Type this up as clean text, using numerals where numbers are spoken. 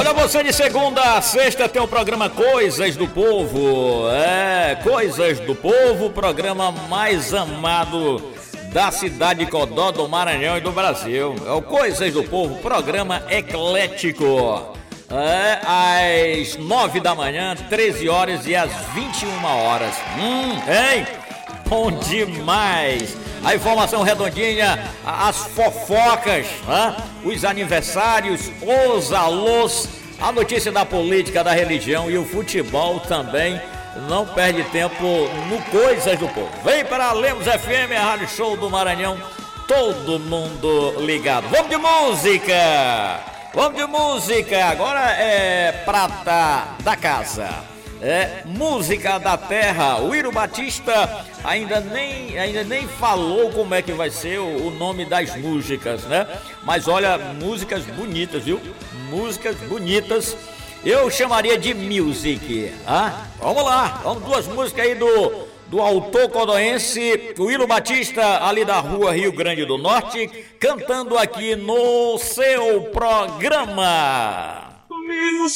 Olha, você de segunda a sexta tem o programa Coisas do Povo. Coisas do Povo, programa mais amado da cidade de Codó, do Maranhão e do Brasil. É o Coisas do Povo, programa eclético. Às 9 da manhã, 13 horas e às 21 horas. Hein? Bom demais! A informação redondinha, as fofocas, os aniversários, os alôs, a notícia da política, da religião e o futebol também. Não perde tempo no Coisas do Povo. Vem para a Lemos FM, a Rádio Show do Maranhão, todo mundo ligado. Vamos de música! Vamos de música! Agora é prata da casa. Música da terra. O Iro Batista ainda nem falou como é que vai ser o nome das músicas, né? Mas olha, músicas bonitas, viu? Músicas bonitas. Eu chamaria de music. Vamos lá, vamos duas músicas aí do autor codoense, o Iro Batista, ali da rua Rio Grande do Norte, cantando aqui no seu programa.